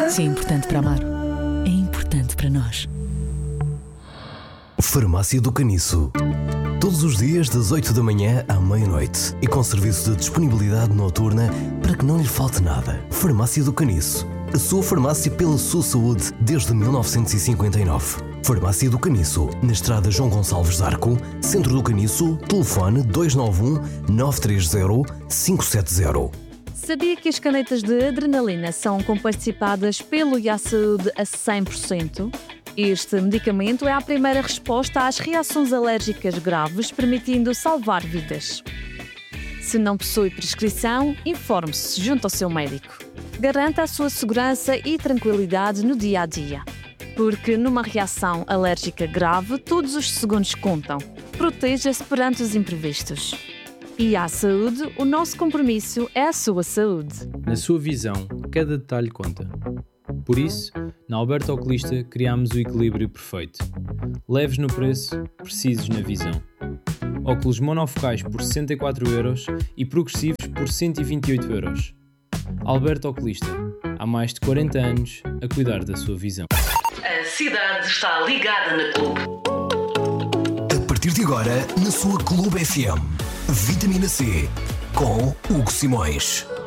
Se é importante para Amaro, é importante para nós. Farmácia do Caniço. Todos os dias das 8 da manhã à meia-noite e com serviço de disponibilidade noturna para que não lhe falte nada. Farmácia do Caniço. A sua farmácia pela sua saúde desde 1959. Farmácia do Caniço, na estrada João Gonçalves d'Arco, Centro do Caniço, telefone 291-930-570. Sabia que as canetas de adrenalina são comparticipadas pelo IA Saúde a 100%? Este medicamento é a primeira resposta às reações alérgicas graves, permitindo salvar vidas. Se não possui prescrição, informe-se junto ao seu médico. Garanta a sua segurança e tranquilidade no dia a dia. Porque numa reação alérgica grave, todos os segundos contam. Proteja-se perante os imprevistos. E à saúde, o nosso compromisso é a sua saúde. Na sua visão, cada detalhe conta. Por isso, na Alberto Oculista criámos o equilíbrio perfeito. Leves no preço, precisos na visão. Óculos monofocais por 64€ e progressivos por 128€. Alberto Oculista, há mais de 40 anos a cuidar da sua visão. A cidade está ligada na Clube. A partir de agora, na sua Clube FM. Vitamina C, com Hugo Simões.